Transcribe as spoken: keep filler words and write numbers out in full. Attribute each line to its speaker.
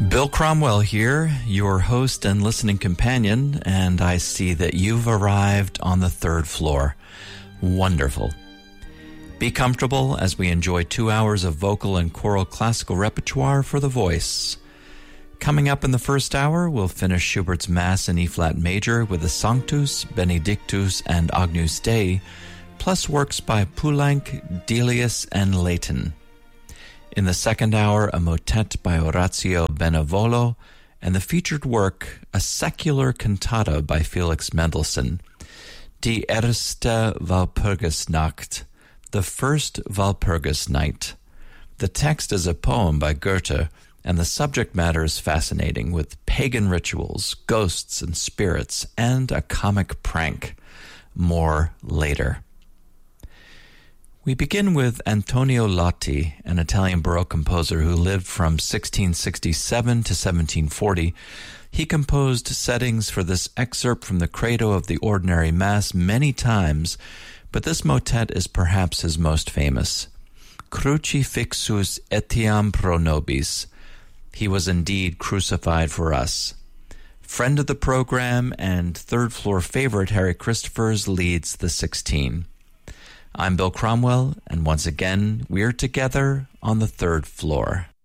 Speaker 1: Bill Cromwell here, your host and listening companion, and I see that you've arrived on the third floor. Wonderful. Be comfortable as we enjoy two hours of vocal and choral classical repertoire for the voice. Coming up in the first hour, we'll finish Schubert's Mass in E-flat major with the Sanctus, Benedictus, and Agnus Dei, plus works by Poulenc, Delius, and Leighton. In the second hour, a motet by Orazio Benevolo, and the featured work, a secular cantata by Felix Mendelssohn, Die erste Walpurgisnacht, the first Walpurgis night. The text is a poem by Goethe, and the subject matter is fascinating, with pagan rituals, ghosts and spirits, and a comic prank. More later. We begin with Antonio Lotti, an Italian Baroque composer who lived from sixteen sixty-seven to seventeen forty. He composed settings for this excerpt from the Credo of the Ordinary Mass many times, but this motet is perhaps his most famous. Crucifixus etiam pro nobis. He was indeed crucified for us. Friend of the program and third floor favorite Harry Christophers leads the sixteen. I'm Bill Cromwell, and once again, we're together on the third floor.